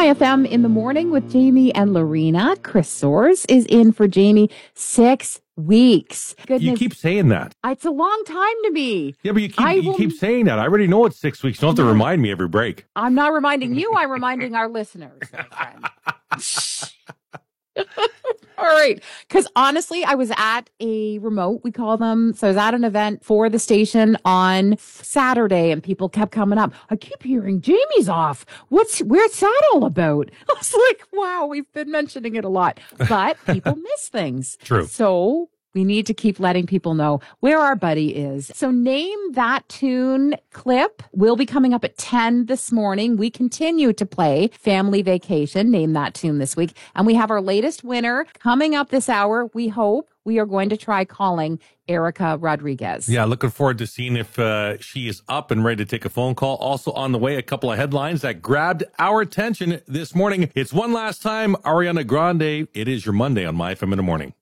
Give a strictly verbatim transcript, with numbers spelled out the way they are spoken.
My F M in the morning with Jamie and Lorena. Chris Soares is in for Jamie. Six weeks. Goodness. You keep saying that. It's a long time to me. Yeah, but you keep I you will- keep saying that. I already know it's six weeks. You don't have to remind me every break. I'm not reminding you. I'm reminding our listeners, my friend. All right. Because honestly, I was at a remote, we call them. So I was at an event for the station on Saturday and people kept coming up. I keep hearing Jamie's off. What's, where's that all about? I was like, wow, we've been mentioning it a lot, but people miss things. True. So we need to keep letting people know where our buddy is. So Name That Tune clip will be coming up at ten this morning. We continue to play Family Vacation, Name That Tune this week. And we have our latest winner coming up this hour. We hope we are going to try calling Erica Rodriguez. Yeah, looking forward to seeing if uh, she is up and ready to take a phone call. Also on the way, a couple of headlines that grabbed our attention this morning. It's One Last Time, Ariana Grande. It is your Monday on My F M in the Morning.